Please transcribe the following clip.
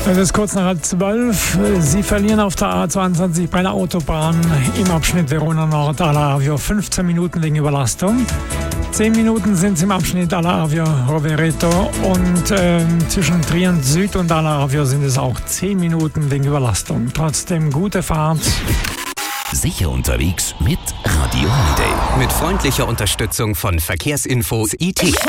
Es ist kurz nach 12. Sie verlieren auf der A22 bei der Autobahn im Abschnitt Verona Nord Alla Avio 15 Minuten wegen Überlastung. 10 Minuten sind es im Abschnitt Alla Avio Rovereto und zwischen Trient Süd und Alla Avio sind es auch 10 Minuten wegen Überlastung. Trotzdem gute Fahrt. Sicher unterwegs mit Radio Holiday. Mit freundlicher Unterstützung von Verkehrsinfo IT.